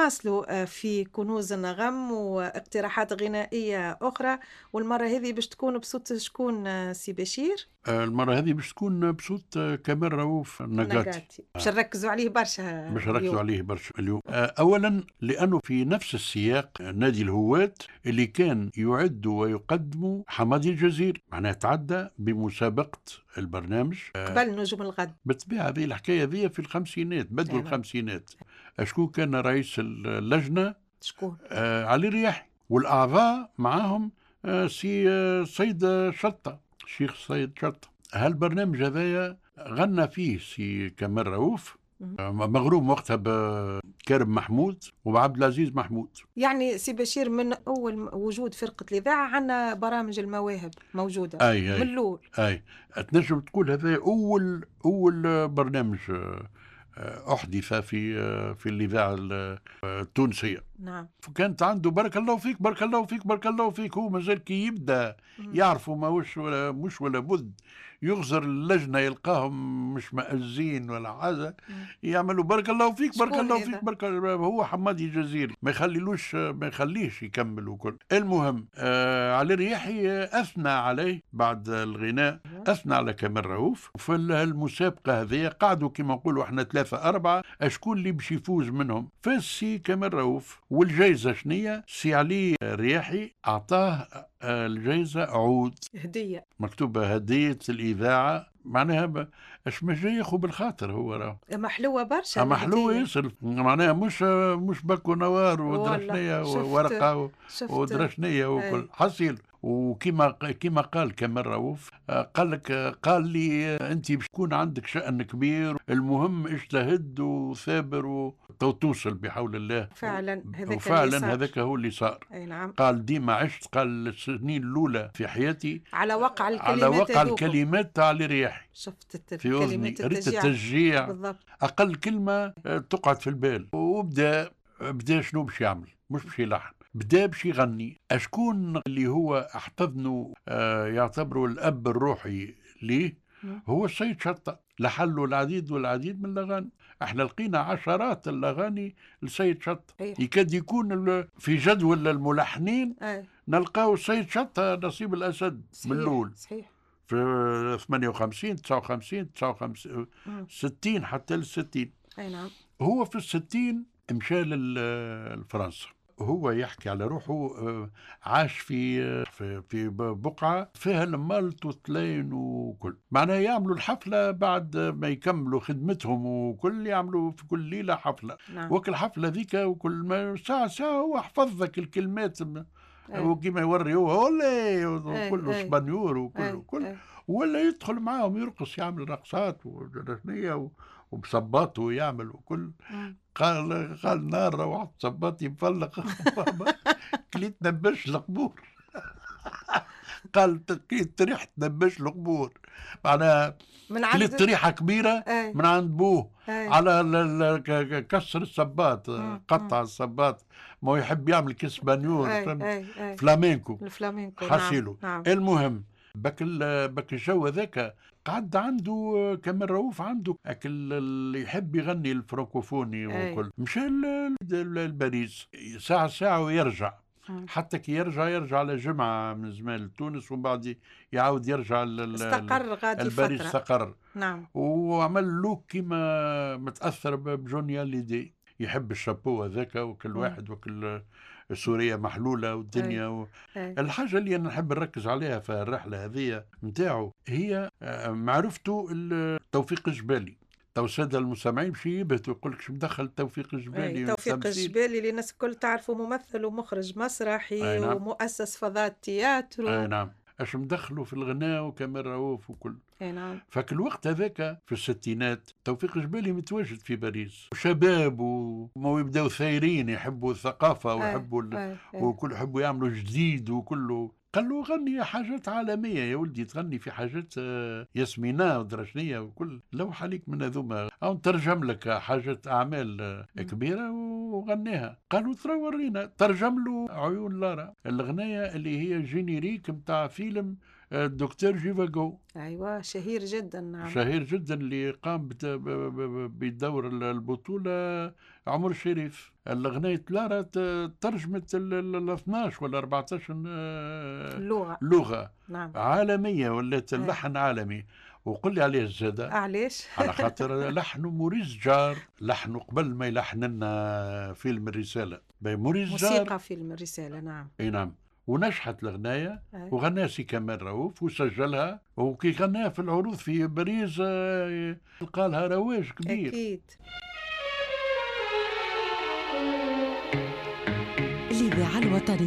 نواصلوا في كنوز النغم واقتراحات غنائية أخرى، والمرة هذه باش تكون بصوت شكون سي بشير؟ المرة هذه باش تكون بصوت كمال رؤوف النقاتي. نقاتي باش نركزوا عليه برشا باش نركزوا اليوم. عليه برشا اليوم. أولا لأنه في نفس السياق نادي الهواة اللي كان يعد ويقدم حمادي الجزيري، معناها تعدى بمسابقة البرنامج قبل نجوم الغد. بالطبيعة هذه الحكاية ذي في الخمسينات، بدو الخمسينات. شكون كان رئيس اللجنة؟ شكون؟ علي رياحي، والأعضاء معاهم سي سيد شطة، شيخ سيد شطة. هالبرنامج هذايا غنى فيه سي كمال رؤوف، مغروم وقتها بكرم محمود وعبد العزيز محمود. يعني سي بشير من أول وجود فرقة الإذاعة عنا برامج المواهب موجودة أي من الأول. أي تنجم تقول هذا أول برنامج أحدث في الإذاعة التونسية. نعم. فكانت عنده بارك الله فيك بارك الله فيك بارك الله فيك. هو مازال كي يبدا يعرفوا ما مش ولا بد يغزر اللجنة يلقاهم مش مأزين ولا حاجة، يعملوا بارك الله فيك بارك الله فيك بارك الله. هو حمادي الجزيري ما يخليهش يكمل وكل. المهم علي رياحي أثنى عليه بعد الغناء، أثنى على كمال رؤوف. في المسابقة هذه قعدوا كما نقولوا احنا 3-4 شكون اللي باش يفوز منهم. فاز سي كمال رؤوف، والجائزة شنية؟ سي علي رياحي أعطاه الجائزة عود هدية مكتوبة هدية الإذاعة، معناها اش ما جاي ياخو بالخاطر. هو راه محلوة برشا، محلوة ياسر، معناها مش باكو نوار ودرشنية وورقة ودرشنية وكل حصيل. وكما قال كمال رؤوف، قال لي انت باش تكون عندك شأن كبير، المهم اجتهد وثابر وتوصل بحول الله. فعلا وفعلا هذاك هو اللي صار. أي نعم. قال ديما عشت، قال السنين الأولى في حياتي على وقع الكلمات تاع علي رياحي شفت في أذني، ريت التشجيع بالضبط. أقل كلمة تقعد في البال. وبدأ شنو باش يعمل؟ مش باش يلحن، بدا باش يغني. أشكون اللي هو احتضنه يعتبره الأب الروحي ليه؟ هو السيد شطة. لحلوا العديد والعديد من الأغاني. احنا لقينا عشرات الأغاني لسيد شطة. يكاد يكون في جدول الملحنين نلقاو السيد شطة نصيب الأسد من الأول. صحيح. في 58 59 59 60 حتى ل60. أي نعم. هو في 60 مشى لفرنسا. هو يحكي على روحه عاش في بقعة فيها المالت والتلين وكل، معناه يعملوا الحفلة بعد ما يكملوا خدمتهم وكل، يعملوا في كل ليلة حفلة. نعم. وكل حفلة ذيك وكل ما ساعة هو حفظ ذاك الكلمات وكما يوري هو هولي وكله اسبانيور وكله ولا يدخل معاهم يرقص، يعمل رقصات ورسمية وبصباط ويعمل وكل. قال نار روحت صباطي مفلق كليت نبش القبور. قال كليت ريحة نبش القبور، معناها كليت ريحة كبيرة من عند بوه على كسر الصباط، قطع الصباط، ما يحب يعمل كسبانيور فلامينكو حسيلو. نعم. المهم بك الجو هذاك قعد عنده كمال رؤوف، عنده اللي يحب يغني الفرنكوفوني وكل. مشى لباريس ساعة ويرجع، حتى كي يرجع على جمعة من زمان تونس، وبعد يعاود يرجع استقر غادي الباريس فترة. استقر. نعم. وعمل لوك كيما متأثر بجونيا ليدي، يحب الشابو هذاك وكل واحد وكل سوريا محلولة والدنيا الحاجة اللي أنا نحب نركز عليها في الرحلة هذه متاعه هي معرفته توفيق الجبالي. تو السادة المستمعين باش يبهتوا يقول لك شو مدخل توفيق الجبالي. توفيق الجبالي اللي الناس الكل تعرفه ممثل ومخرج مسرحي نعم. ومؤسس فضاء التياترو. نعم. اش مدخلوا في الغناء وكمال رؤوف وكل. نعم. فك الوقت هذاك في الستينات توفيق الجبالي متواجد في باريس، وشباب وما يبداو ثايرين يحبوا الثقافة ويحبوا وكل يحبوا يعملوا جديد وكله. قال له غني حاجات عالمية يا ولدي، تغني في حاجات ياسمينة ودرشنية وكل. لوح عليك من هذوما أو نترجم لك حاجات أعمال كبيرة وغنيها. قالوا ترى ورينا. ترجم له عيون لارا، الغناية اللي هي جينيريك متاع فيلم الدكتور جيفاغو. أيوة شهير جدا. نعم شهير جدا اللي قام بدور البطولة عمر الشريف. الأغنية لارا ترجمت ال 12 ولا 14 لغة نعم. عالمية، ولات اللحن عالمي. وقل لي عليه الزادة. علاش؟ على خاطر لحن موريس جار، لحنه قبل ما يلحن لنا فيلم الرسالة. موريس جار موسيقى فيلم الرسالة. نعم. اي نعم. ونجحت الغناية وغناها سي كمال رؤوف وسجلها، وكي غناها في العروض في باريس لقى لها رواج كبير. أكيد. الإذاعة الوطنية.